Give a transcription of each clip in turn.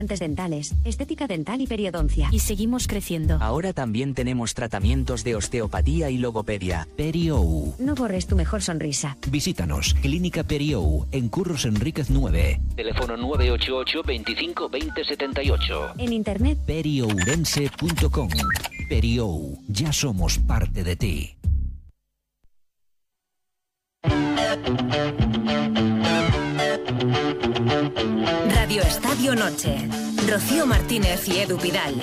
Dentales, estética dental y periodoncia. Y seguimos creciendo. Ahora también tenemos tratamientos de osteopatía y logopedia. Periou. No borres tu mejor sonrisa. Visítanos, Clínica Periou, en Curros Enríquez 9. Teléfono 988 25 20 78. En internet, periourense.com. Periou, ya somos parte de ti. Radio Estadio Noche. Rocío Martínez y Edu Pidal.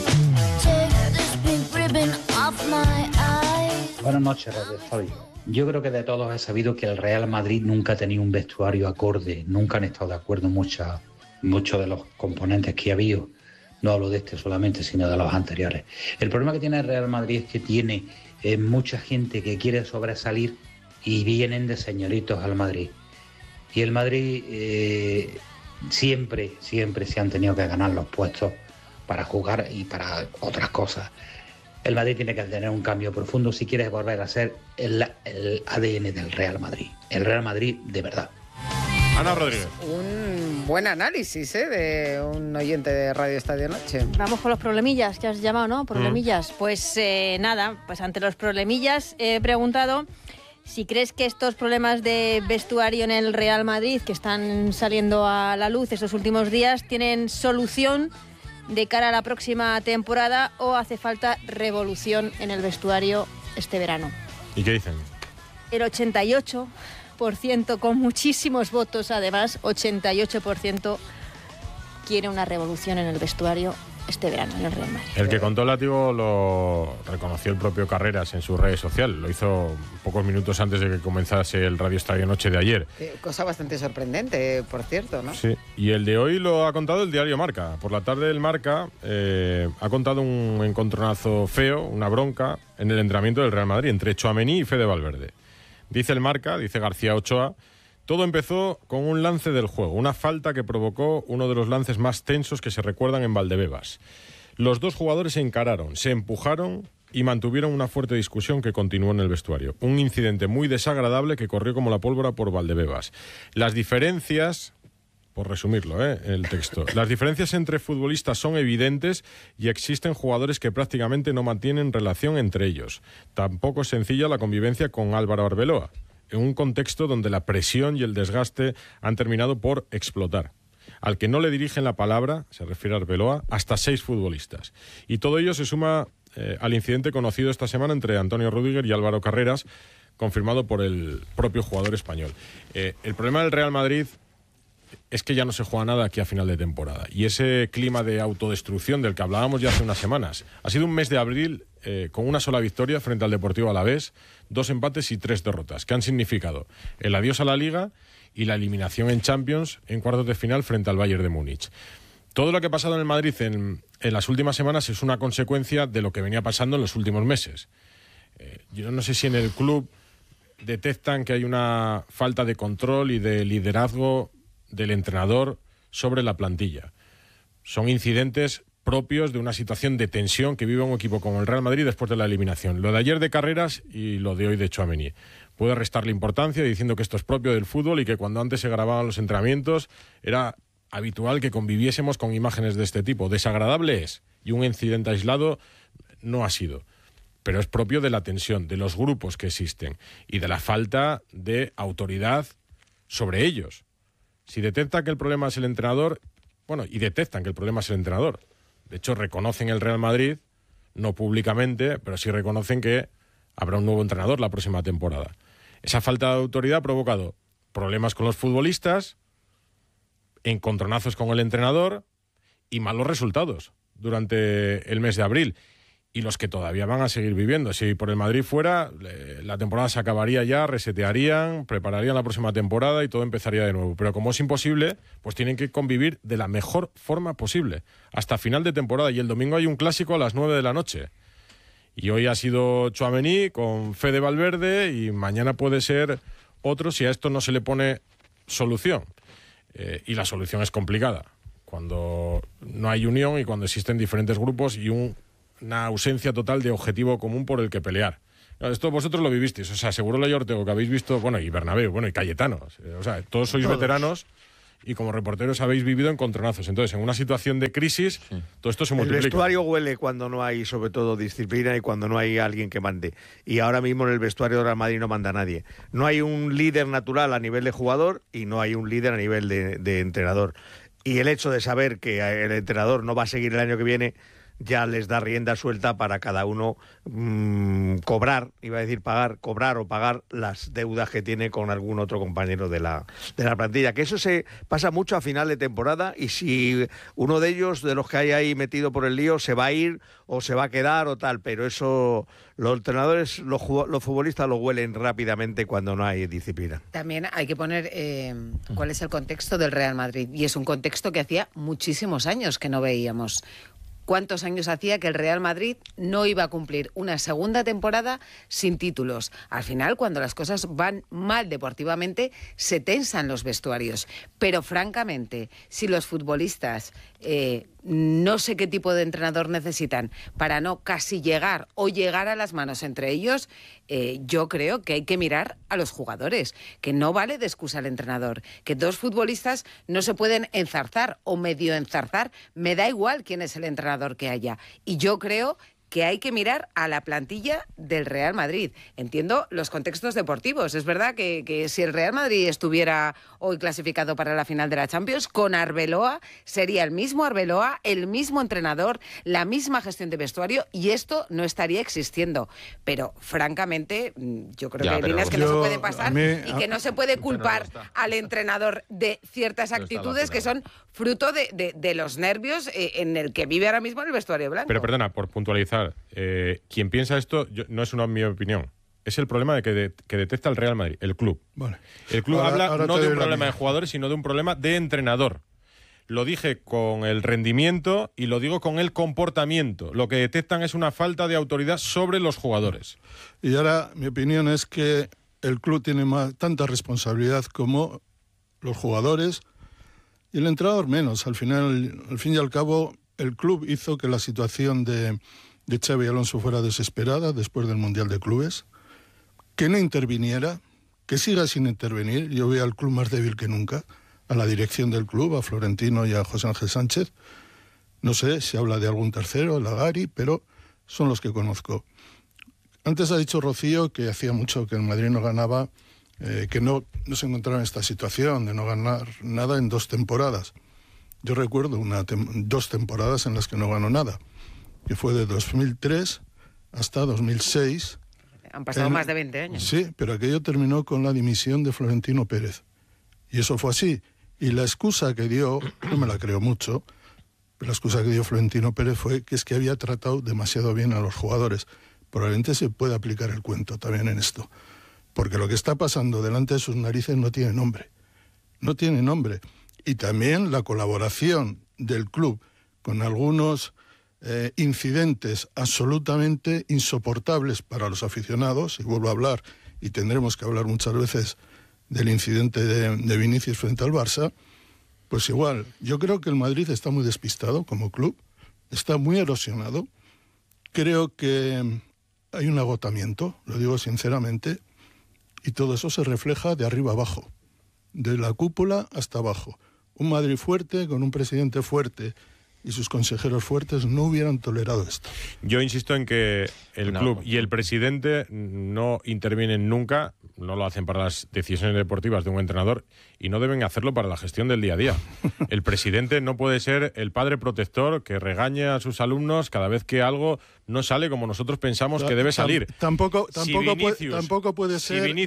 Buenas noches, Radio Estadio. Yo creo que de todos he sabido que el Real Madrid nunca ha tenido un vestuario acorde, nunca han estado de acuerdo muchos de los componentes que ha habido. No hablo de este solamente, sino de los anteriores. El problema que tiene el Real Madrid es que tiene mucha gente que quiere sobresalir y vienen de señoritos al Madrid. Y el Madrid siempre se han tenido que ganar los puestos para jugar y para otras cosas. El Madrid tiene que tener un cambio profundo si quiere volver a ser el ADN del Real Madrid. El Real Madrid de verdad. Ana Rodríguez. Un buen análisis de un oyente de Radio Estadio Noche. Vamos con los problemillas que has llamado, ¿no? Problemillas. Pues nada, pues ante los problemillas he preguntado si crees que estos problemas de vestuario en el Real Madrid que están saliendo a la luz estos últimos días tienen solución de cara a la próxima temporada o hace falta revolución en el vestuario este verano. ¿Y qué dicen? El 88%, con muchísimos votos además, 88% quiere una revolución en el vestuario este verano en el Real Madrid. El que contó el látigo lo reconoció el propio Carreras en sus redes sociales. Lo hizo pocos minutos antes de que comenzase el Radio Estadio Noche de ayer. Cosa bastante sorprendente, por cierto, ¿no? Sí, y el de hoy lo ha contado el diario Marca. Por la tarde el Marca ha contado un encontronazo feo, una bronca, en el entrenamiento del Real Madrid entre Tchouaméni y Fede Valverde. Dice el Marca, dice García Ochoa, todo empezó con un lance del juego, una falta que provocó uno de los lances más tensos que se recuerdan en Valdebebas. Los dos jugadores se encararon, se empujaron y mantuvieron una fuerte discusión que continuó en el vestuario. Un incidente muy desagradable que corrió como la pólvora por Valdebebas. Las diferencias, por resumirlo, el texto, las diferencias entre futbolistas son evidentes y existen jugadores que prácticamente no mantienen relación entre ellos. Tampoco es sencilla la convivencia con Álvaro Arbeloa, en un contexto donde la presión y el desgaste han terminado por explotar. Al que no le dirigen la palabra, se refiere a Arbeloa, hasta 6 futbolistas. Y todo ello se suma al incidente conocido esta semana entre Antonio Rüdiger y Álvaro Carreras, confirmado por el propio jugador español. El problema del Real Madrid es que ya no se juega nada aquí a final de temporada. Y ese clima de autodestrucción del que hablábamos ya hace unas semanas. Ha sido un mes de abril con una sola victoria frente al Deportivo Alavés, 2 empates y 3 derrotas, que han significado el adiós a la Liga y la eliminación en Champions en cuartos de final frente al Bayern de Múnich. Todo lo que ha pasado en el Madrid en las últimas semanas es una consecuencia de lo que venía pasando en los últimos meses. Yo no sé si en el club detectan que hay una falta de control y de liderazgo del entrenador sobre la plantilla. Son incidentes propios de una situación de tensión que vive un equipo como el Real Madrid después de la eliminación. Lo de ayer de Carreras y lo de hoy de Tchouaméni. Puede restarle importancia diciendo que esto es propio del fútbol y que cuando antes se grababan los entrenamientos era habitual que conviviésemos con imágenes de este tipo. Desagradable es, y un incidente aislado no ha sido. Pero es propio de la tensión, de los grupos que existen y de la falta de autoridad sobre ellos. Si detectan que el problema es el entrenador, y detectan que el problema es el entrenador. De hecho, reconocen el Real Madrid, no públicamente, pero sí reconocen que habrá un nuevo entrenador la próxima temporada. Esa falta de autoridad ha provocado problemas con los futbolistas, encontronazos con el entrenador y malos resultados durante el mes de abril. Y los que todavía van a seguir viviendo. Si por el Madrid fuera, la temporada se acabaría ya, resetearían, prepararían la próxima temporada y todo empezaría de nuevo. Pero como es imposible, pues tienen que convivir de la mejor forma posible, hasta final de temporada. Y el domingo hay un clásico a las 9 de la noche. Y hoy ha sido Tchouaméni con Fede Valverde y mañana puede ser otro si a esto no se le pone solución. Y la solución es complicada. Cuando no hay unión y cuando existen diferentes grupos y una ausencia total de objetivo común por el que pelear. Esto vosotros lo vivisteis, Seguro Ley Ortego, que habéis visto, y Bernabéu, y Cayetano. Todos sois veteranos y como reporteros habéis vivido encontronazos. Entonces, en una situación de crisis, todo esto se multiplica. El vestuario huele cuando no hay, sobre todo, disciplina y cuando no hay alguien que mande. Y ahora mismo en el vestuario del Real Madrid no manda nadie. No hay un líder natural a nivel de jugador y no hay un líder a nivel de entrenador. Y el hecho de saber que el entrenador no va a seguir el año que viene ya les da rienda suelta para cada uno cobrar o pagar las deudas que tiene con algún otro compañero de la plantilla. Que eso se pasa mucho a final de temporada, y si uno de ellos, de los que hay ahí metido por el lío, se va a ir o se va a quedar o tal, pero eso los entrenadores, los futbolistas lo huelen rápidamente cuando no hay disciplina. También hay que poner cuál es el contexto del Real Madrid, y es un contexto que hacía muchísimos años que no veíamos. ¿Cuántos años hacía que el Real Madrid no iba a cumplir una segunda temporada sin títulos? Al final, cuando las cosas van mal deportivamente, se tensan los vestuarios. Pero francamente, si los futbolistas no sé qué tipo de entrenador necesitan para no casi llegar o llegar a las manos entre ellos, yo creo que hay que mirar a los jugadores, que no vale de excusa el entrenador, que dos futbolistas no se pueden enzarzar o medio enzarzar, me da igual quién es el entrenador que haya. Y yo creo que hay que mirar a la plantilla del Real Madrid. Entiendo los contextos deportivos. Es verdad que si el Real Madrid estuviera hoy clasificado para la final de la Champions, con Arbeloa sería el mismo Arbeloa, el mismo entrenador, la misma gestión de vestuario, y esto no estaría existiendo. Pero, francamente, yo creo que hay líneas que no se pueden pasar y que no se puede culpar al entrenador de ciertas actitudes que son fruto de los nervios en el que vive ahora mismo el vestuario blanco. Pero perdona, por puntualizar, quien piensa esto no es mi opinión. Es el problema que detecta el Real Madrid, el club. Vale. El club habla no de un problema de jugadores, sino de un problema de entrenador. Lo dije con el rendimiento y lo digo con el comportamiento. Lo que detectan es una falta de autoridad sobre los jugadores. Y ahora mi opinión es que el club tiene tanta responsabilidad como los jugadores, y el entrenador menos. Al final, al fin y al cabo, el club hizo que la situación de Xabi Alonso fuera desesperada después del Mundial de Clubes, que no interviniera, que siga sin intervenir. Yo veo al club más débil que nunca, a la dirección del club, a Florentino y a José Ángel Sánchez. No sé si habla de algún tercero, Lagari, pero son los que conozco. Antes ha dicho Rocío que hacía mucho que el Madrid no ganaba, que no se encontraba en esta situación de no ganar nada en 2 temporadas. Yo recuerdo 2 temporadas en las que no ganó nada, que fue de 2003 hasta 2006. Han pasado más de 20 años. Sí, pero aquello terminó con la dimisión de Florentino Pérez. Y eso fue así. Y la excusa que dio, no me la creo mucho, pero la excusa que dio Florentino Pérez fue que es que había tratado demasiado bien a los jugadores. Probablemente se puede aplicar el cuento también en esto. Porque lo que está pasando delante de sus narices no tiene nombre. No tiene nombre. Y también la colaboración del club con algunos incidentes absolutamente insoportables para los aficionados, y vuelvo a hablar, y tendremos que hablar muchas veces del incidente de Vinicius frente al Barça, pues igual, yo creo que el Madrid está muy despistado como club, está muy erosionado, creo que hay un agotamiento, lo digo sinceramente, y todo eso se refleja de arriba abajo, de la cúpula hasta abajo. Un Madrid fuerte, con un presidente fuerte y sus consejeros fuertes, no hubieran tolerado esto. Yo insisto en que el club y el presidente no intervienen nunca, no lo hacen para las decisiones deportivas de un entrenador y no deben hacerlo para la gestión del día a día. El presidente no puede ser el padre protector que regaña a sus alumnos cada vez que algo no sale como nosotros pensamos que debe salir. Tampoco puede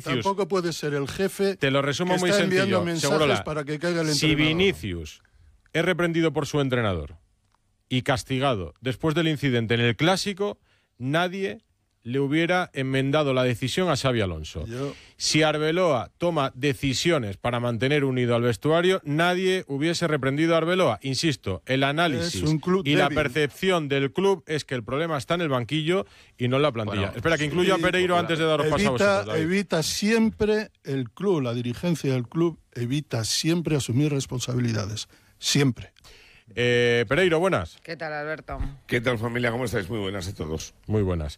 ser el jefe. Te lo resumo que muy está sencillo. enviando mensajes para que caiga el entrenador. Si Vinicius es reprendido por su entrenador y castigado después del incidente en el Clásico, nadie le hubiera enmendado la decisión a Xabi Alonso. Si Arbeloa toma decisiones para mantener unido al vestuario, nadie hubiese reprendido a Arbeloa. Insisto, el análisis y la percepción del club es que el problema está en el banquillo y no en la plantilla. Bueno, espera, que incluya a Pereiro antes de daros paso a vosotros, David. Evita siempre el club, la dirigencia del club, evita siempre asumir responsabilidades. Siempre. Pereiro, buenas. ¿Qué tal, Alberto? ¿Qué tal, familia? ¿Cómo estáis? Muy buenas a todos. Muy buenas.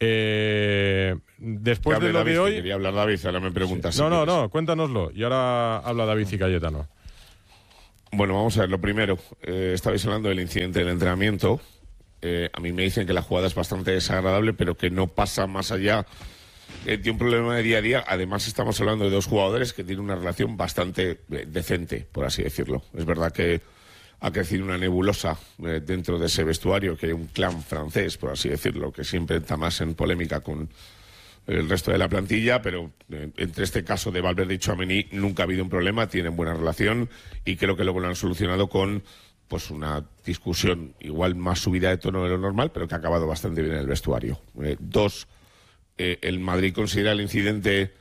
Después de lo David, de hoy... Quería hablar David, ahora me preguntas. Sí. No, cuéntanoslo. Y ahora habla David y Cayetano. Bueno, vamos a ver, lo primero, estabais hablando del incidente del entrenamiento. A mí me dicen que la jugada es bastante desagradable, pero que no pasa más allá de un problema de día a día. Además, estamos hablando de dos jugadores que tienen una relación bastante decente, por así decirlo. Es verdad que ha crecido una nebulosa dentro de ese vestuario, que hay un clan francés, por así decirlo, que siempre está más en polémica con el resto de la plantilla, pero entre este caso de Valverde y Tchouaméni nunca ha habido un problema, tienen buena relación y creo que luego lo han solucionado con pues una discusión igual más subida de tono de lo normal, pero que ha acabado bastante bien en el vestuario. Dos, el Madrid considera el incidente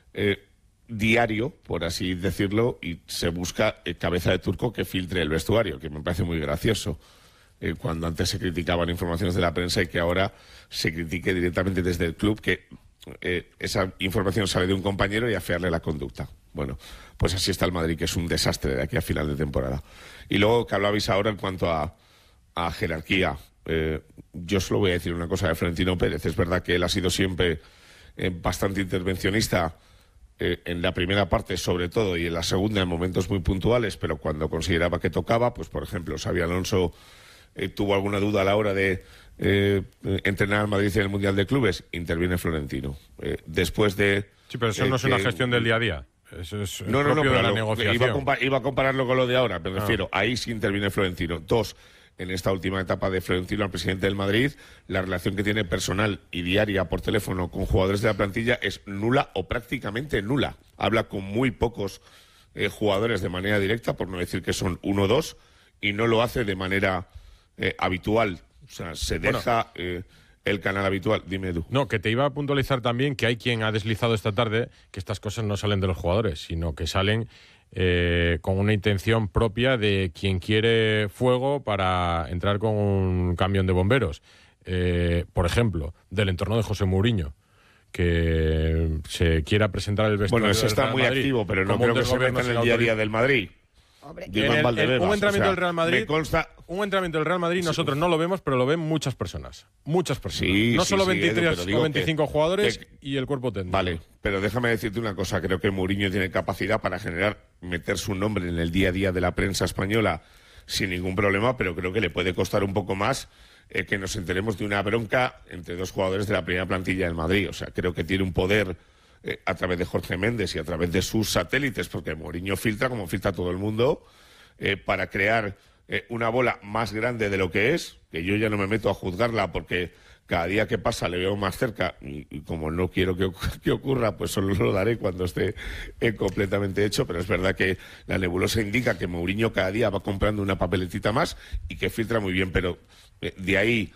diario, por así decirlo, y se busca cabeza de turco que filtre el vestuario, que me parece muy gracioso. Cuando antes se criticaban informaciones de la prensa y que ahora se critique directamente desde el club que esa información sale de un compañero y afearle la conducta. Bueno, pues así está el Madrid, que es un desastre de aquí a final de temporada. Y luego que hablabais ahora en cuanto a jerarquía, yo solo voy a decir una cosa de Florentino Pérez. Es verdad que él ha sido siempre bastante intervencionista en la primera parte sobre todo y en la segunda en momentos muy puntuales, pero cuando consideraba que tocaba, pues por ejemplo Xabi Alonso tuvo alguna duda a la hora de entrenar al Madrid en el Mundial de Clubes, interviene Florentino. Después de... Sí, pero eso no es una gestión del día a día. Eso es propio de la negociación. Iba a compararlo con lo de ahora, me refiero. Ahí sí interviene Florentino. Dos, en esta última etapa de Florentino al presidente del Madrid, la relación que tiene personal y diaria por teléfono con jugadores de la plantilla es nula o prácticamente nula. Habla con muy pocos jugadores de manera directa, por no decir que son 1 o 2, y no lo hace de manera habitual. O sea, se deja el canal habitual. Dime, Edu. No, que te iba a puntualizar también que hay quien ha deslizado esta tarde que estas cosas no salen de los jugadores, sino que salen con una intención propia de quien quiere fuego para entrar con un camión de bomberos. Por ejemplo, del entorno de José Mourinho, que se quiera presentar el vestuario. Bueno, eso está muy activo, pero no creo que se meta en el día a día del Madrid. Un entrenamiento del Real Madrid, un entrenamiento del Real Madrid nosotros no lo vemos, pero lo ven muchas personas. Muchas personas. No solo 23 o 25 jugadores y el cuerpo técnico. Vale, pero déjame decirte una cosa. Creo que Mourinho tiene capacidad para meter su nombre en el día a día de la prensa española sin ningún problema, pero creo que le puede costar un poco más que nos enteremos de una bronca entre dos jugadores de la primera plantilla del Madrid. O sea, creo que tiene un poder a través de Jorge Méndez y a través de sus satélites, porque Mourinho filtra como filtra todo el mundo, para crear una bola más grande de lo que es, que yo ya no me meto a juzgarla porque cada día que pasa le veo más cerca y como no quiero que ocurra, pues solo lo daré cuando esté completamente hecho, pero es verdad que la nebulosa indica que Mourinho cada día va comprando una papeletita más y que filtra muy bien, pero de ahí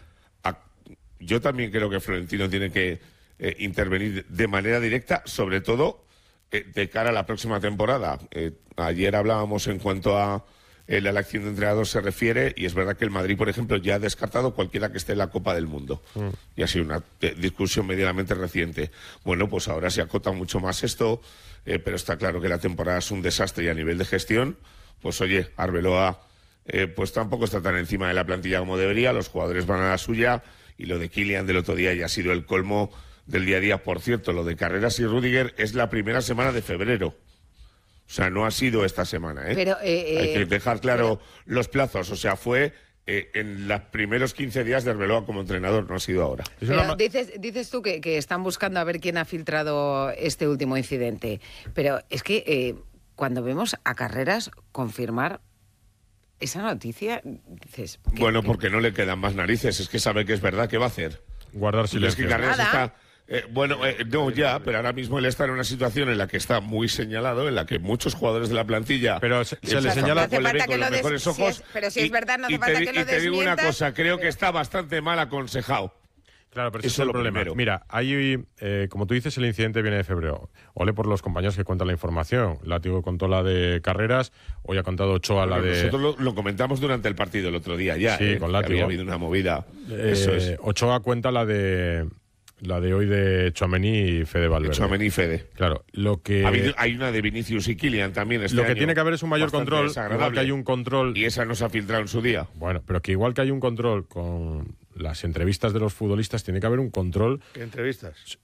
yo también creo que Florentino tiene que intervenir de manera directa, sobre todo de cara a la próxima temporada. Ayer hablábamos en cuanto a la elección de entrenador se refiere, y es verdad que el Madrid, por ejemplo, ya ha descartado cualquiera que esté en la Copa del Mundo. Y ha sido una discusión medianamente reciente. Bueno, pues ahora se acota mucho más esto, pero está claro que la temporada es un desastre y a nivel de gestión, pues oye, Arbeloa pues tampoco está tan encima de la plantilla como debería, los jugadores van a la suya, y lo de Kylian del otro día ya ha sido el colmo del día a día. Por cierto, lo de Carreras y Rüdiger es la primera semana de febrero. O sea, no ha sido esta semana, ¿eh? Pero, hay que dejar claro los plazos. O sea, fue en los primeros 15 días de Arbeloa como entrenador, no ha sido ahora. Pero dices tú que están buscando a ver quién ha filtrado este último incidente. Pero es que cuando vemos a Carreras confirmar esa noticia, dices... Bueno, porque no le quedan más narices. Es que sabe que es verdad. ¿Qué va a hacer? Guardar silencio. Es que Carreras está... no, ya, pero ahora mismo él está en una situación en la que está muy señalado, en la que muchos jugadores de la plantilla... Pero se le señala... con los mejores ojos. Pero si es verdad, no hace falta que lo desmientas. Y te digo una cosa, creo que está bastante mal aconsejado. Claro, pero eso es el problema. Primero. Mira, hay, como tú dices, el incidente viene de febrero. Ole por los compañeros que cuentan la información. Látigo contó la de Carreras, hoy ha contado Ochoa la de... Nosotros lo comentamos durante el partido el otro día ya, sí, con Látigo. Había habido una movida. Eso es. Ochoa cuenta la de hoy de Tchouaméni y Fede Valverde. Tchouaméni y Fede. Claro, lo que... Hay una de Vinicius y Kylian también este Lo que año, tiene que haber es un mayor control, igual que hay un control... Y esa no se ha filtrado en su día. Bueno, pero que igual que hay un control con las entrevistas de los futbolistas, tiene que haber un control... ¿Qué entrevistas?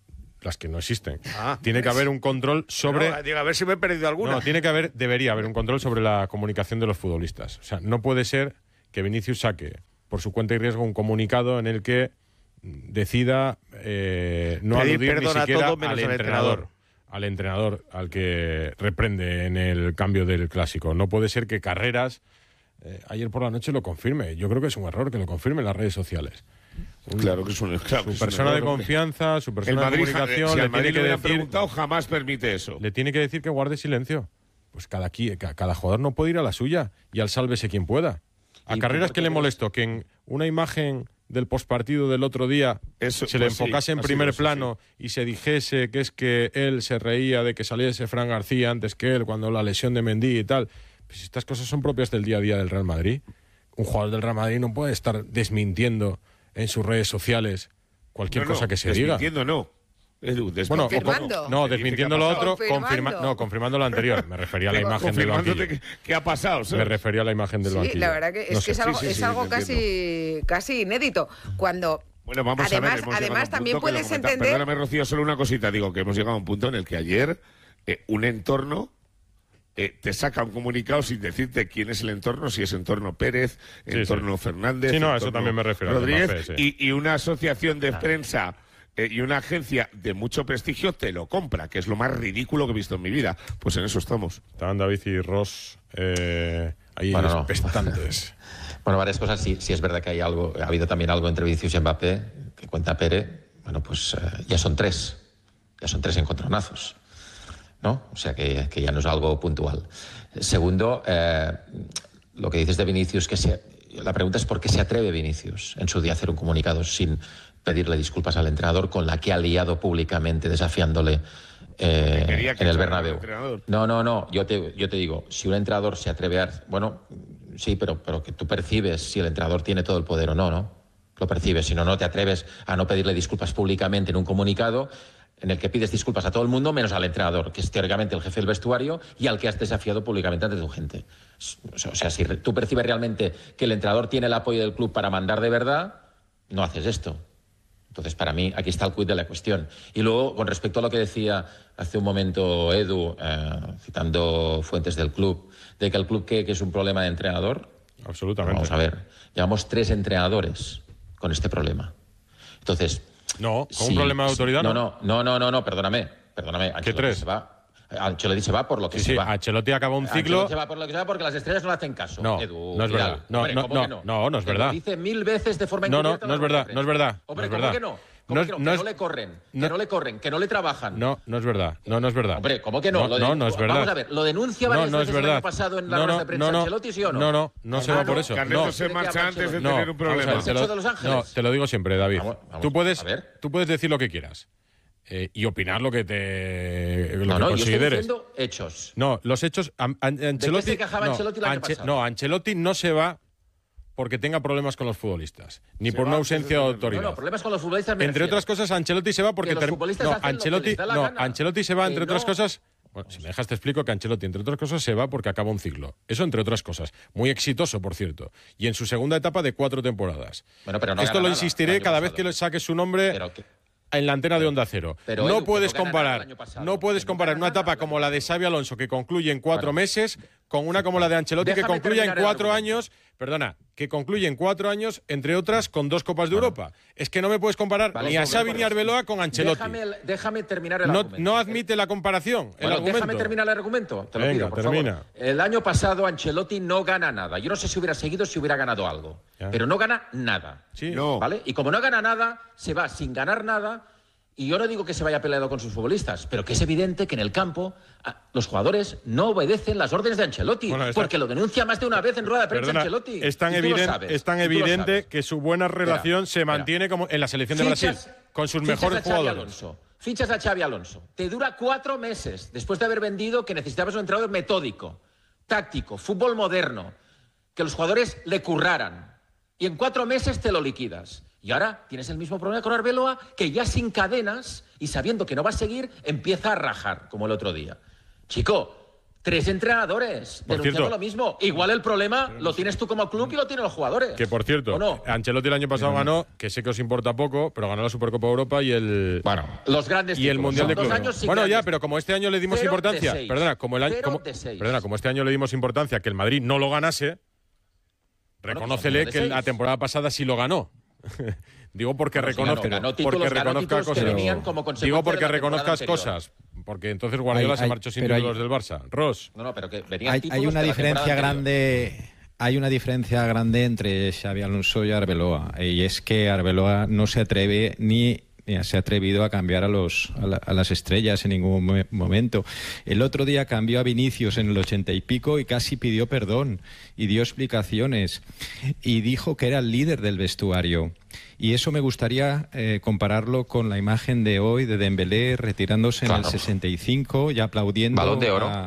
las que no existen. Tiene que haber un control sobre... No, digo, a ver si me he perdido alguna. No, debería haber un control sobre la comunicación de los futbolistas. O sea, no puede ser que Vinicius saque por su cuenta y riesgo un comunicado en el que decida no aludir ni siquiera al entrenador al que reprende en el cambio del Clásico. No puede ser que Carreras ayer por la noche lo confirme. Yo creo que es un error que lo confirme en las redes sociales. Claro que es un error. Su persona de confianza, su persona de comunicación, si le al Madrid tiene que le decir, preguntado, jamás permite eso. Le tiene que decir que guarde silencio. Pues cada jugador no puede ir a la suya y al sálvese quien pueda. A Carreras, ¿qué le molestó? Que en una imagen del postpartido del otro día se le enfocase en primer plano y se dijese que es que él se reía de que saliese Fran García antes que él cuando la lesión de Mendy y tal. Pues estas cosas son propias del día a día del Real Madrid. Un jugador del Real Madrid no puede estar desmintiendo en sus redes sociales cualquier cosa que se diga. Desmintiendo no. Edu, desmintiendo. Desmintiendo lo otro, confirmando lo anterior. Me refería a la imagen del banquillo. ¿Qué ha pasado? Me refería a la imagen del banquillo. Sí, la verdad que es algo casi inédito. Cuando Bueno, vamos a ver. Además también puedes entender... Perdóname, Rocío, solo una cosita. Digo que hemos llegado a un punto en el que ayer un entorno te saca un comunicado sin decirte quién es el entorno, si es entorno Pérez, entorno Fernández... Sí, no, a eso también me refiero. Rodríguez, y una asociación de prensa y una agencia de mucho prestigio te lo compra, que es lo más ridículo que he visto en mi vida. Pues en eso estamos. Estaban David y Ross ahí expectantes. Bueno, varias cosas. Sí es verdad que ha habido también algo entre Vinicius y Mbappé, que cuenta Pérez. Bueno, pues ya son tres encontronazos, ¿no? O sea que ya no es algo puntual. Segundo, lo que dices de Vinicius, la pregunta es por qué se atreve Vinicius en su día a hacer un comunicado sin pedirle disculpas al entrenador, con la que ha liado públicamente desafiándole en el Bernabéu. No, yo te digo, si un entrenador se atreve a... Bueno, sí, pero que tú percibes si el entrenador tiene todo el poder o no, ¿no? Lo percibes, si no te atreves a no pedirle disculpas públicamente en un comunicado en el que pides disculpas a todo el mundo menos al entrenador, que es teóricamente el jefe del vestuario y al que has desafiado públicamente ante tu gente. O sea, si tú percibes realmente que el entrenador tiene el apoyo del club para mandar de verdad, no haces esto. Entonces, para mí, aquí está el quid de la cuestión. Y luego, con respecto a lo que decía hace un momento Edu, citando fuentes del club, de que el club que es un problema de entrenador. Absolutamente. Vamos a ver, llevamos 3 entrenadores con este problema. Entonces... No, ¿con un problema de autoridad? No, perdóname. ¿Qué 3? Ancelotti se va por lo que se va. Ancelotti acaba un ciclo. Ancelotti se va por lo que se va porque las estrellas no le hacen caso. No, Edu, no es verdad. No es verdad. Lo dice 1000 veces de forma indirecta. No es verdad. Hombre, ¿cómo que no? ¿Cómo que no le corren, que no le trabajan? No es verdad. No es verdad. Hombre, ¿cómo que no? No es verdad. Vamos a ver, ¿lo denuncia varias veces el año pasado en la rueda de prensa Ancelotti, sí o no? No se va por eso. Carleto se marcha antes de tener un problema. No, te lo digo siempre, David. Tú puedes decir lo que quieras. Y opinar lo que consideres. Yo estoy diciendo hechos. No, los hechos... ¿De qué se quejaba Ancelotti el año pasado? No, Ancelotti no se va porque tenga problemas con los futbolistas, ni por una ausencia de autoridad. No, problemas con los futbolistas entre otras cosas, Ancelotti se va porque... los futbolistas hacen lo que les da la gana. Ancelotti se va, entre otras cosas... Bueno, si me dejas te explico que Ancelotti, entre otras cosas, se va porque acaba un ciclo. Eso, entre otras cosas. Muy exitoso, por cierto. Y en su segunda etapa de 4 temporadas. Bueno, pero no esto lo insistiré cada vez que le saque su nombre... en la antena de Onda Cero. Pero, no Edu, puedes comparar una etapa como la de Xabi Alonso, que concluye en 4 meses, con una como la de Ancelotti, que concluye en 4 años. Perdona, que concluye en 4 años, entre otras, con 2 Copas de Europa. Es que no me puedes comparar ni a Xavi ni a Arbeloa con Ancelotti. Déjame terminar el argumento. No admite la comparación. Déjame terminar el argumento. Te lo pido, por favor. El año pasado Ancelotti no gana nada. Yo no sé si hubiera seguido, si hubiera ganado algo. Pero no gana nada. Sí. ¿Vale? Y como no gana nada, se va sin ganar nada. Y yo no digo que se vaya peleado con sus futbolistas, pero que es evidente que en el campo los jugadores no obedecen las órdenes de Ancelotti, porque lo denuncia más de una vez en rueda de prensa Ancelotti. Es tan evidente que su buena relación se mantiene como en la selección de Brasil, con sus mejores jugadores. Fichas a Xabi Alonso. Te dura 4 meses después de haber vendido que necesitabas un entrenador metódico, táctico, fútbol moderno, que los jugadores le curraran. Y en 4 meses te lo liquidas. Y ahora tienes el mismo problema con Arbeloa, que ya sin cadenas y sabiendo que no va a seguir, empieza a rajar, como el otro día. Chico, 3 entrenadores Por denunciando cierto, lo mismo. Igual el problema lo tienes tú como club y lo tienen los jugadores. Que por cierto, ¿O no? Ancelotti el año pasado ganó, que sé que os importa poco, pero ganó la Supercopa Europa y el los grandes y el títulos. Mundial Son de 2 Clubes. años sin Bueno, ya, grandes. pero como este año le dimos 0 de importancia, 6. perdona, como 0 de 6. como este año le dimos importancia que el Madrid no lo ganase, reconócele que la temporada pasada sí lo ganó. Digo porque ganó títulos reconozca que venían cosas. como consecuencia Digo de porque la temporada reconozcas anterior. cosas. Porque entonces Guardiola se marchó sin títulos del Barça. Ross. No, pero que venían Hay títulos una de la diferencia temporada anterior. grande. Hay una diferencia grande entre Xabi Alonso y Arbeloa, y es que Arbeloa no se atreve ni se ha atrevido a cambiar a las estrellas en ningún momento. El otro día cambió a Vinicius en el 80 y pico y casi pidió perdón y dio explicaciones y dijo que era el líder del vestuario. Y eso me gustaría compararlo con la imagen de hoy de Dembélé retirándose en el 65 y aplaudiendo Balón de oro.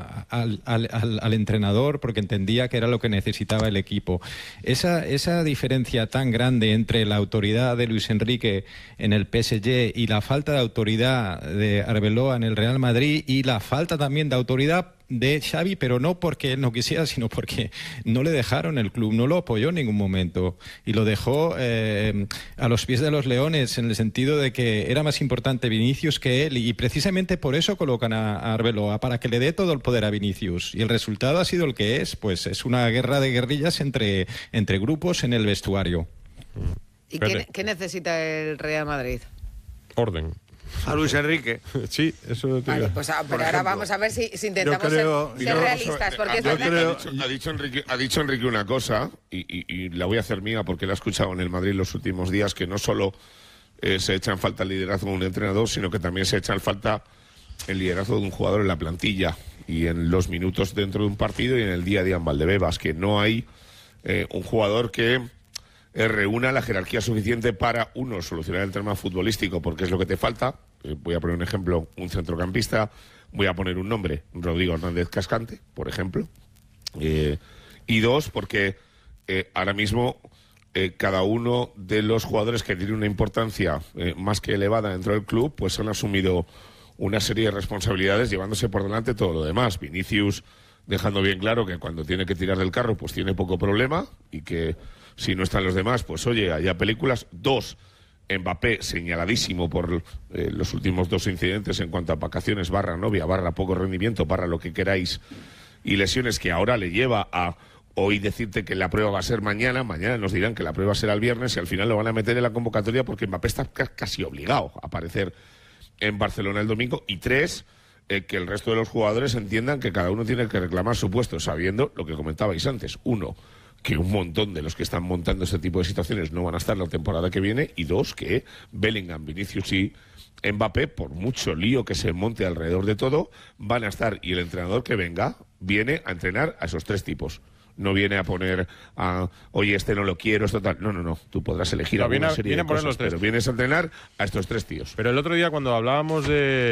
al entrenador porque entendía que era lo que necesitaba el equipo. Esa diferencia tan grande entre la autoridad de Luis Enrique en el PSG y la falta de autoridad de Arbeloa en el Real Madrid y la falta también de autoridad de Xavi, pero no porque él no quisiera, sino porque no le dejaron el club, no lo apoyó en ningún momento y lo dejó a los pies de los leones, en el sentido de que era más importante Vinicius que él, y precisamente por eso colocan a Arbeloa, para que le dé todo el poder a Vinicius, y el resultado ha sido el que es, pues es una guerra de guerrillas entre grupos en el vestuario. ¿Y qué necesita el Real Madrid? Orden. A Luis Enrique. Sí, eso te Vale, digo. pues pero ahora vamos a ver si intentamos creo- ser realistas, porque es verdad que- Ha dicho Enrique una cosa, y la voy a hacer mía porque la he escuchado en el Madrid los últimos días, que no solo se echa en falta el liderazgo de un entrenador, sino que también se echa en falta el liderazgo de un jugador en la plantilla y en los minutos dentro de un partido y en el día a día en Valdebebas, que no hay un jugador que reúna la jerarquía suficiente para, uno, solucionar el tema futbolístico, porque es lo que te falta. Voy a poner un ejemplo, un centrocampista, voy a poner un nombre, Rodrigo Hernández Cascante, por ejemplo. Y dos, porque ahora mismo cada uno de los jugadores que tiene una importancia más que elevada dentro del club, pues han asumido una serie de responsabilidades llevándose por delante todo lo demás. Vinicius dejando bien claro que cuando tiene que tirar del carro pues tiene poco problema y que si no están los demás, pues oye, haya películas. Dos, Mbappé señaladísimo por los últimos 2 incidentes en cuanto a vacaciones / novia / poco rendimiento / lo que queráis y lesiones, que ahora le lleva a hoy decirte que la prueba va a ser mañana nos dirán que la prueba será el viernes y al final lo van a meter en la convocatoria porque Mbappé está casi obligado a aparecer en Barcelona el domingo. Y 3, que el resto de los jugadores entiendan que cada uno tiene que reclamar su puesto, sabiendo lo que comentabais antes. 1, que un montón de los que están montando este tipo de situaciones no van a estar la temporada que viene, y 2, que Bellingham, Vinicius y Mbappé, por mucho lío que se monte alrededor de todo, van a estar, y el entrenador que venga viene a entrenar a esos 3 tipos. No viene a poner a, oye, este no lo quiero, esto tal. No. Tú podrás elegir alguna serie de cosas, pero vienes a entrenar a estos 3 tíos. Pero el otro día cuando hablábamos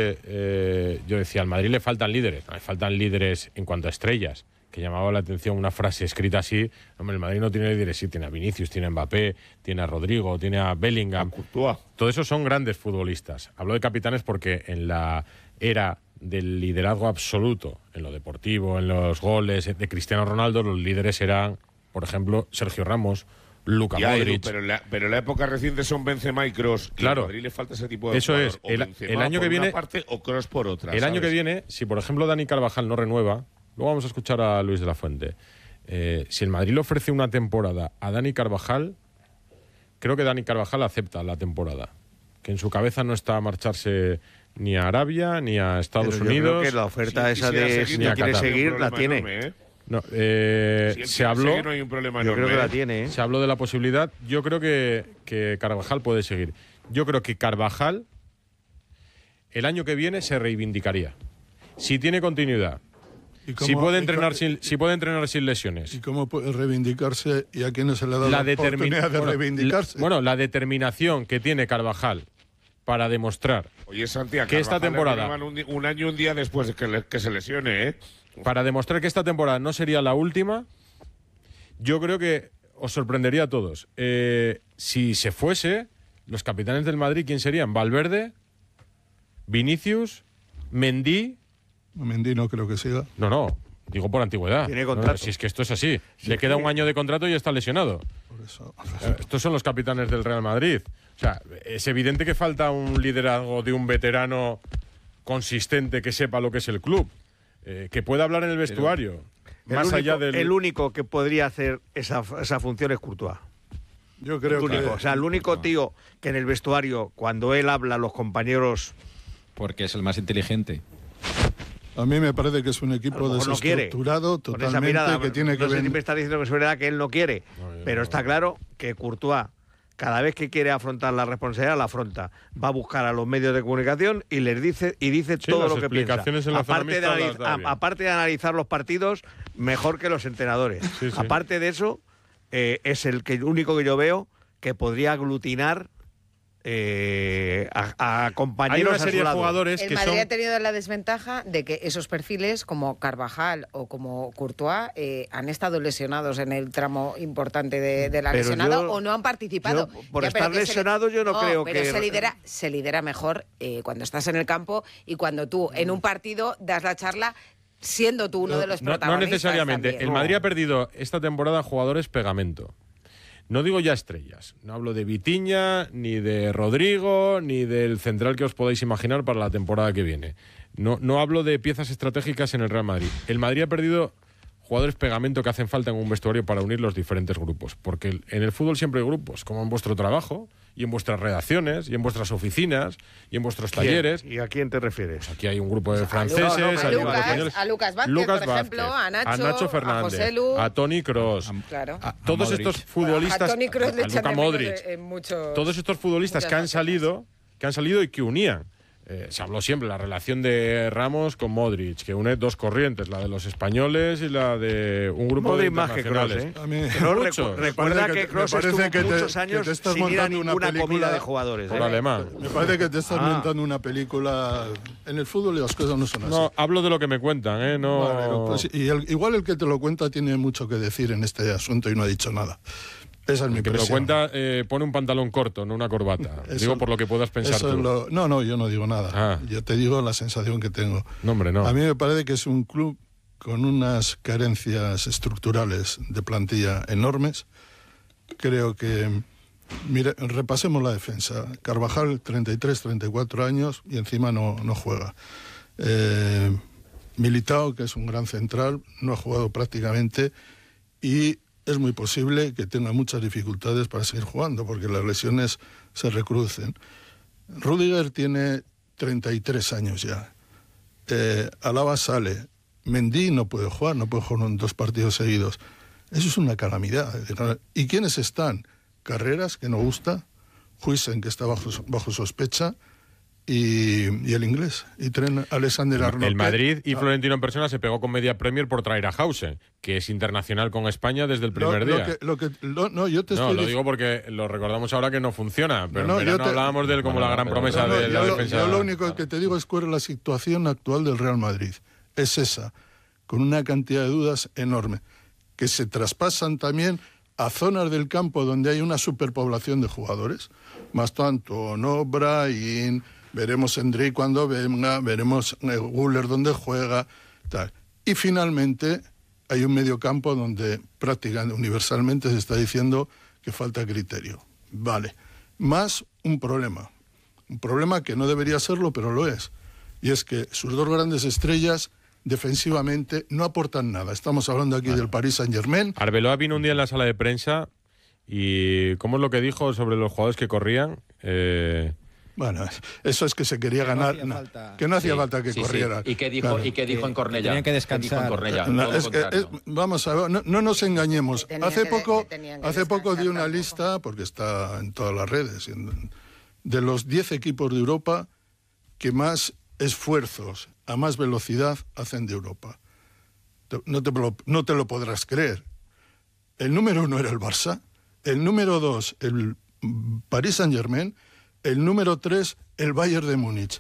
de... yo decía, al Madrid le faltan líderes. No, le faltan líderes en cuanto a estrellas. Que llamaba la atención una frase escrita así. Hombre, el Madrid no tiene líderes. Sí, tiene a Vinicius, tiene a Mbappé, tiene a Rodrigo, tiene a Bellingham. Todos esos son grandes futbolistas. Hablo de capitanes porque en la era del liderazgo absoluto, en lo deportivo, en los goles de Cristiano Ronaldo, los líderes eran, por ejemplo, Sergio Ramos, Luka Modric. Pero en la época reciente son Benzema y Kroos. Claro. Y a Madrid le falta ese tipo de Eso jugador. es. O El Benzema año que por viene, una parte o Kroos por otra. El año ¿sabes? que viene, si por ejemplo Dani Carvajal no renueva, luego vamos a escuchar a Luis de la Fuente. Si el Madrid le ofrece una temporada a Dani Carvajal, creo que Dani Carvajal acepta la temporada. Que en su cabeza no está a marcharse ni a Arabia, ni a Estados Pero yo Unidos. creo que la oferta esa de si ni a quiere Qatar. seguir la tiene. No, Si él se quiere habló. seguir, no hay un problema Yo creo enorme, que la ¿eh? tiene, ¿eh? Se habló de la posibilidad. Yo creo que Carvajal puede seguir. Yo creo que Carvajal el año que viene se reivindicaría. Si tiene continuidad. Si puede entrenar sin lesiones. ¿Y cómo puede reivindicarse y a quiénes se le da la oportunidad de reivindicarse? La determinación que tiene Carvajal para demostrar Oye, Santiago, que esta temporada, un año, un día después de que se lesione, ¿eh? para demostrar que esta temporada no sería la última, yo creo que os sorprendería a todos. Si se fuese, los capitanes del Madrid, ¿quién serían? Valverde, Vinicius, Mendy. Mendy no creo que siga. No. Digo por antigüedad. Tiene contrato. No, si es que esto es así. Sí, Le queda sí. un año de contrato y ya está lesionado. Por eso. Estos son los capitanes del Real Madrid. O sea, es evidente que falta un liderazgo de un veterano consistente que sepa lo que es el club, que pueda hablar en el vestuario, más allá del... El único que podría hacer esa función es Courtois. Yo creo que... O sea, el único tío que en el vestuario, cuando él habla, los compañeros... Porque es el más inteligente. A mí me parece que es un A equipo lo mejor no quiere. desestructurado Con esa totalmente, mirada, que tiene que no sé ver... si me está diciendo que es verdad que él no quiere, pero está claro que Courtois, cada vez que quiere afrontar la responsabilidad, la afronta. Va a buscar a los medios de comunicación y les dice todo las lo que piensa. explicaciones en la zona mixta las da bien. Aparte de analizar los partidos, mejor que los entrenadores. Sí, sí. Aparte de eso, es el único que yo veo que podría aglutinar a compañeros. Hay una a su serie de lado. jugadores El que Madrid son... ha tenido la desventaja de que esos perfiles como Carvajal o como Courtois han estado lesionados en el tramo importante de la Pero lesionado o no han participado. por Ya, pero estar que lesionado yo no creo pero que... se lidera mejor cuando estás en el campo y cuando tú en un partido das la charla siendo tú uno de los No protagonistas. necesariamente. también. El Madrid ha perdido esta temporada jugadores pegamento. No digo ya estrellas. No hablo de Vitinha, ni de Rodrigo, ni del central que os podáis imaginar para la temporada que viene. No hablo de piezas estratégicas en el Real Madrid. El Madrid ha perdido jugadores pegamento que hacen falta en un vestuario para unir los diferentes grupos. Porque en el fútbol siempre hay grupos, como en vuestro trabajo, y en vuestras redacciones, y en vuestras oficinas, y en vuestros talleres. ¿Y a quién te refieres? Aquí hay un grupo de franceses, a hay un grupo de españoles. Lucas Vázquez, Lucas por ejemplo, Vázquez, a Nacho Fernández, a José Lu. a Toni Kroos, Claro. a todos Modric. estos futbolistas, A Toni Kroos le a echan Luka de menos Modric, en muchos- todos estos futbolistas muchas que han ocasiones. salido y que unían. Se habló siempre la relación de Ramos con Modric, que une dos corrientes, la de los españoles y la de un grupo Modric de más que Kroos, internacionales. A mí- Kroos Mucho. recuerda que Kroos estuvo que te- muchos que años te estás sin ir a montando una ninguna película comida de jugadores. Por alemán. Me parece que te estás Ah. montando una película... En el fútbol las cosas no son así. No, hablo de lo que me cuentan, ¿eh? No... Bueno, pues, igual el que te lo cuenta tiene mucho que decir en este asunto y no ha dicho nada. Esa es mi El que me lo impresión. cuenta pone un pantalón corto, no una corbata. Eso- Digo por lo que puedas pensar eso tú. es lo- No, yo no digo nada. Ah. Yo te digo la sensación que tengo. No, hombre, no. A mí me parece que es un club con unas carencias estructurales de plantilla enormes. Creo que... Mire, repasemos la defensa. Carvajal, 33, 34 años y encima no juega. Militao, que es un gran central, no ha jugado prácticamente y es muy posible que tenga muchas dificultades para seguir jugando porque las lesiones se recrudecen. Rüdiger tiene 33 años ya. Alaba sale. Mendy no puede jugar en 2 partidos seguidos. Eso es una calamidad. ¿Y quiénes están? Carreras, que no gusta, Huijsen, que está bajo sospecha, y el inglés, y Trent Alexander-Arnold. El Madrid y Florentino en persona se pegó con media Premier por traer a Hausen, que es internacional con España desde el primer día. Yo te estoy Lo digo porque lo recordamos ahora que no funciona, pero No, en yo verano te- hablábamos de él como la gran promesa de la defensa. Yo lo único que te digo es cuál es la situación actual del Real Madrid. Es esa, con una cantidad de dudas enorme, que se traspasan también a zonas del campo donde hay una superpoblación de jugadores. Más tanto, no Brahim, veremos Endrick cuando venga, veremos Guller donde juega, tal. Y finalmente hay un mediocampo donde prácticamente universalmente se está diciendo que falta criterio. Vale. Más un problema que no debería serlo, pero lo es. Y es que sus 2 grandes estrellas defensivamente no aportan nada. Estamos hablando aquí del Paris Saint-Germain. Arbeloa vino un día en la sala de prensa y ¿cómo es lo que dijo sobre los jugadores que corrían? Bueno, eso es que se quería ganar, que no hacía falta que Sí, sí. corrieran. ¿Y qué dijo, Claro. ¿y qué dijo en Cornellá? tenían que ¿Qué dijo en descansar. Cornellá? No, Todo lo es que, contrario. vamos a ver, no nos engañemos. Tenían Hace que poco descansar di una tampoco. lista, porque está en todas las redes, de los 10 equipos de Europa que más esfuerzos a más velocidad hacen de Europa. No te lo podrás creer. El número 1 era el Barça, el número 2 el Paris Saint-Germain, el número 3 el Bayern de Múnich.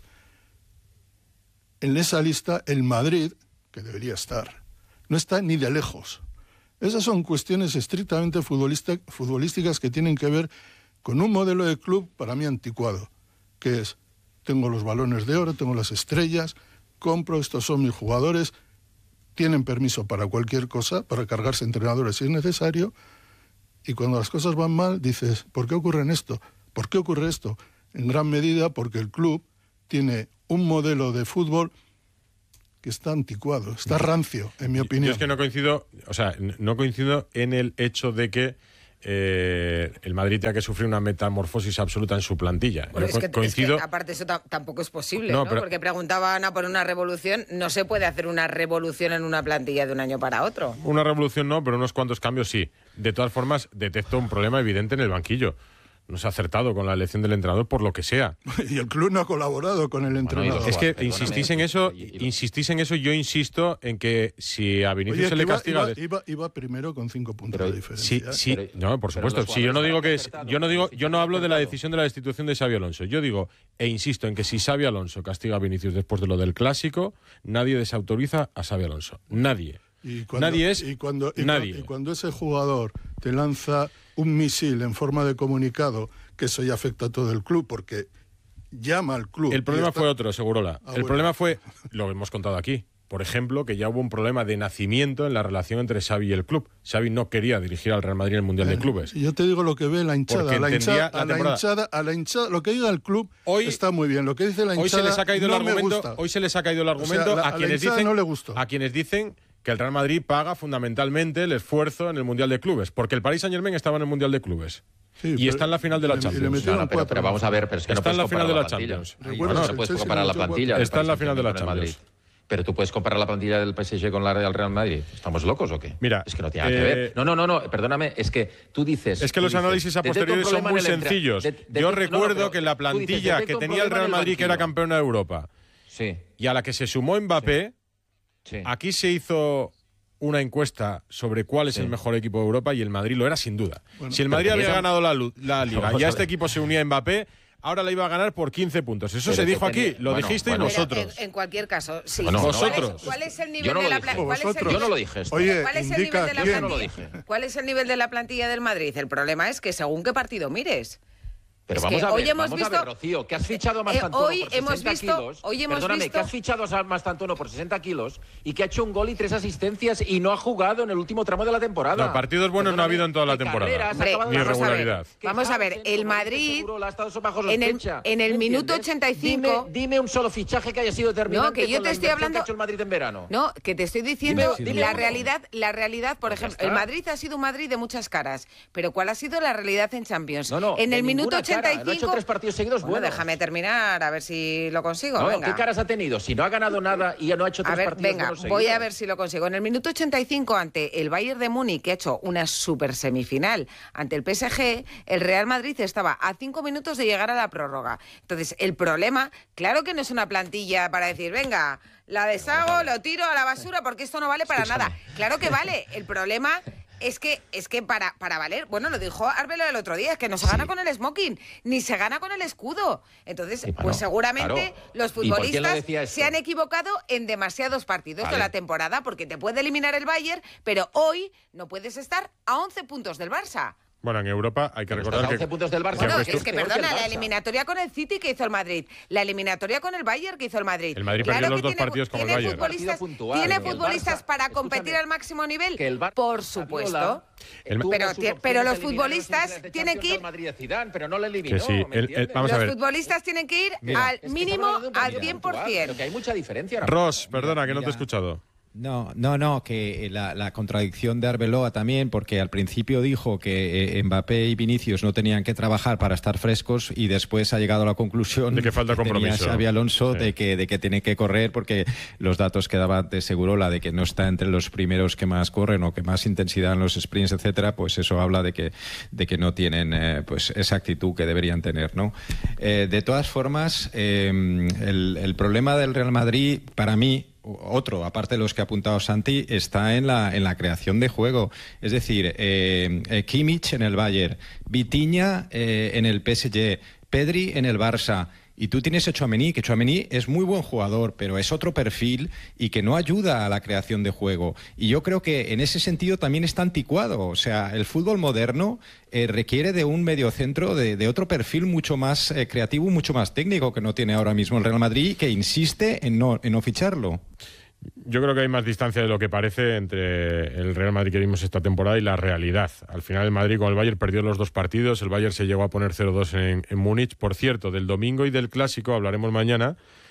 En esa lista el Madrid, que debería estar, no está ni de lejos. Esas son cuestiones estrictamente futbolísticas que tienen que ver con un modelo de club para mí anticuado, que es, tengo los balones de oro, tengo las estrellas, compro, estos son mis jugadores, tienen permiso para cualquier cosa, para cargarse entrenadores si es necesario, y cuando las cosas van mal dices, ¿por qué ocurre esto? ¿Por qué ocurre esto? En gran medida porque el club tiene un modelo de fútbol que está anticuado, está rancio, en mi opinión. Yo es que no coincido en el hecho de que el Madrid tenga que sufrir una metamorfosis absoluta en su plantilla. Bueno, es que aparte eso tampoco es posible, ¿no? Porque preguntaba Ana por una revolución. No se puede hacer una revolución en una plantilla de un año para otro. Una revolución no, pero unos cuantos cambios sí. De todas formas, detecto un problema evidente en el banquillo. No se ha acertado con la elección del entrenador por lo que sea. Y el club no ha colaborado con el entrenador. Es que insistís en eso, yo insisto en que si a Vinicius se le castiga... Iba primero con 5 puntos de diferencia. Sí, no, por supuesto. Si yo no digo que es... Yo no hablo de la decisión de la destitución de Xabi Alonso. Yo digo, e insisto en que si Xabi Alonso castiga a Vinicius después de lo del Clásico, nadie desautoriza a Xabi Alonso. Nadie. Y cuando ese jugador te lanza un misil en forma de comunicado, que eso ya afecta a todo el club, porque llama al club. El problema fue otro, Segurola. Problema fue, lo hemos contado aquí, por ejemplo, que ya hubo un problema de nacimiento en la relación entre Xavi y el club. Xavi no quería dirigir al Real Madrid en el Mundial de Clubes. Yo te digo lo que ve la hinchada. A la hinchada, lo que diga el club está muy bien. Lo que dice la hinchada hoy se les ha caído no me gusta. Hoy se les ha caído el argumento a quienes dicen no le gustó. A quienes dicen que el Real Madrid paga fundamentalmente el esfuerzo en el Mundial de Clubes, porque el Paris Saint-Germain estaba en el Mundial de Clubes. Sí, y está en la final de la Champions. Pero vamos a ver, pero es que está no en la final de la Champions. No puedes comparar la plantilla. Está en la final de la Champions. Pero tú puedes comparar la plantilla del PSG con la del Real Madrid. ¿Estamos locos o qué? Mira, es que no tiene nada que ver. No, perdóname, es que tú dices... Es que los análisis a posteriori son muy sencillos. Yo recuerdo que la plantilla que tenía el Real Madrid, que era campeona de Europa, y a la que se sumó Mbappé, aquí se hizo una encuesta sobre cuál es el mejor equipo de Europa y el Madrid lo era sin duda. Bueno, si el Madrid había ganado la Liga y a este equipo se unía Mbappé, ahora la iba a ganar por 15 puntos. Eso se dijo aquí, lo dijisteis vosotros. En cualquier caso, sí. Vosotros. ¿Cuál es el nivel de la plantilla? Yo no lo dije. Oye, ¿cuál es el nivel de la plantilla? ¿Cuál es el nivel de la plantilla del Madrid? El problema es que según qué partido mires. Pero vamos a ver, Rocío, que has fichado a Mastantuono por 60 kilos. Perdóname, que has fichado a Mastantuono por 60 kilos y que ha hecho un gol y 3 asistencias y no ha jugado en el último tramo de la temporada. No, partidos buenos no ha habido en toda la temporada. Ni irregularidad. Vamos a ver, el Madrid en el minuto 85... Dime un solo fichaje que haya sido determinante. No, que yo te estoy hablando... que ha hecho el Madrid en verano. No, que te estoy diciendo la realidad, por ejemplo, el Madrid ha sido un Madrid de muchas caras, pero ¿cuál ha sido la realidad en Champions? En el minuto 85... No ha hecho 3 partidos seguidos buenos. Déjame terminar, a ver si lo consigo. ¿Qué caras ha tenido? Si no ha ganado nada y no ha hecho 3 partidos buenos seguidos. Voy a ver si lo consigo. En el minuto 85, ante el Bayern de Múnich, que ha hecho una super semifinal ante el PSG, el Real Madrid estaba a 5 minutos de llegar a la prórroga. Entonces, el problema, claro que no es una plantilla para decir, venga, la deshago, lo tiro a la basura, porque esto no vale para nada. Claro que vale. El problema... Es que para valer, bueno, lo dijo Arbeloa el otro día, es que no se gana con el smoking, ni se gana con el escudo. Entonces, pues seguramente los futbolistas se han equivocado en demasiados partidos de la temporada, porque te puede eliminar el Bayern, pero hoy no puedes estar a 11 puntos del Barça. Bueno, en Europa hay que recordar que... 11 puntos del Barça. Bueno, es que perdona, la eliminatoria con el City que hizo el Madrid, la eliminatoria con el Bayern que hizo el Madrid. El Madrid perdió los 2 partidos con el Bayern. ¿Tiene futbolistas para competir al máximo nivel? Por supuesto. Pero los futbolistas tienen que ir... Pero no le eliminó, los futbolistas tienen que ir al mínimo al 100%. Pero que hay mucha diferencia. Ross, perdona, que no te he escuchado. No, que la contradicción de Arbeloa también, porque al principio dijo que Mbappé y Vinicius no tenían que trabajar para estar frescos y después ha llegado a la conclusión de que falta compromiso. Xabi Alonso de que tiene que correr porque los datos que daba de Segurola de que no está entre los primeros que más corren o que más intensidad en los sprints, etcétera, pues eso habla de que no tienen pues esa actitud que deberían tener, ¿no? De todas formas, el problema del Real Madrid, para mí, otro, aparte de los que ha apuntado Santi, está en la creación de juego. Es decir, Kimmich en el Bayern, Vitinha en el PSG, Pedri en el Barça. Y tú tienes a Tchouaméni, que Tchouaméni es muy buen jugador, pero es otro perfil y que no ayuda a la creación de juego. Y yo creo que en ese sentido también está anticuado. O sea, el fútbol moderno requiere de un mediocentro de otro perfil mucho más creativo, mucho más técnico que no tiene ahora mismo el Real Madrid, que insiste en no ficharlo. Yo creo que hay más distancia de lo que parece entre el Real Madrid que vimos esta temporada y la realidad. Al final el Madrid con el Bayern perdió los 2 partidos, el Bayern se llegó a poner 0-2 en Múnich. Por cierto, del domingo y del Clásico hablaremos mañana,